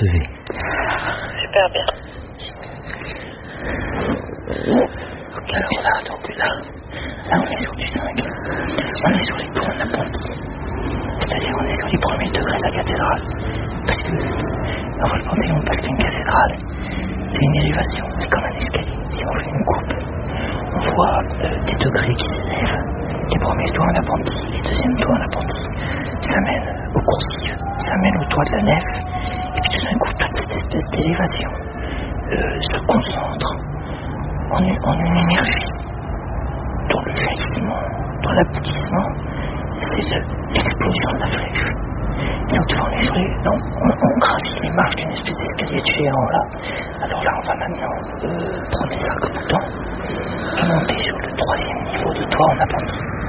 percevez? Super bien. Ok, alors là, donc là on est sur du 5. On est sur les tours en appentis. C'est-à-dire on est sur les premiers degrés de la cathédrale. Parce que, alors je pensais parce qu'une cathédrale, c'est une élévation, c'est comme un escalier. Si on fait une coupe, on voit des degrés qui s'élèvent. Les premiers toits en appentis, les deuxièmes toits en appentis. Ça mène au coursive, ça mène au toit de la nef. Et puis tout d'un coup, toute cette espèce d'élévation se concentre en une énergie dont le jaillissement, dont l'aboutissement, c'est l'explosion de la flèche. Et donc on est sur on gravit les marches d'une espèce d'escalier de géant là. Alors là on va maintenant prendre des arcs-boutants et monter sur le 3e niveau de toit en appentis.